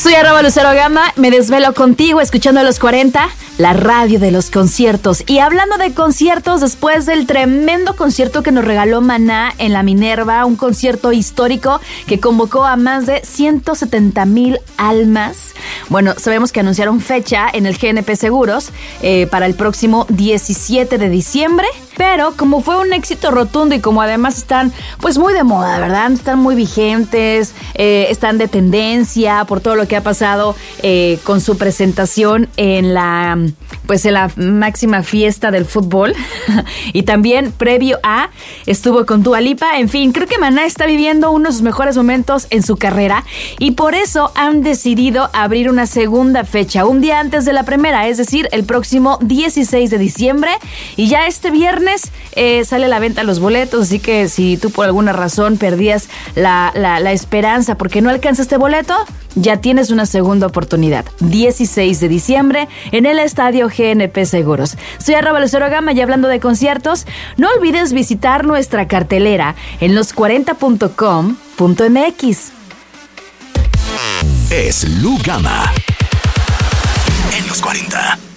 Soy @LuceroGama, me desvelo contigo escuchando los 40, la radio de los conciertos. Y hablando de conciertos, después del tremendo concierto que nos regaló Maná en la Minerva, un concierto histórico que convocó a más de 170,000 almas. Bueno, sabemos que anunciaron fecha en el GNP Seguros para el próximo 17 de diciembre. Pero como fue un éxito rotundo y como además están pues muy de moda, ¿verdad? Están muy vigentes, están de tendencia por todo lo que ha pasado con su presentación en la máxima fiesta del fútbol. Y también previo a estuvo con Dua Lipa. En fin, creo que Maná está viviendo uno de sus mejores momentos en su carrera y por eso han decidido abrir una segunda fecha, un día antes de la primera, es decir, el próximo 16 de diciembre. Y ya este viernes sale a la venta los boletos, así que si tú por alguna razón perdías la esperanza porque no alcanzaste boleto, ya tienes una segunda oportunidad. 16 de diciembre en el Estadio GNP Seguros. Soy @LuceroGama y hablando de conciertos, no olvides visitar nuestra cartelera en los40.com.mx. Es Lu Gama en los 40.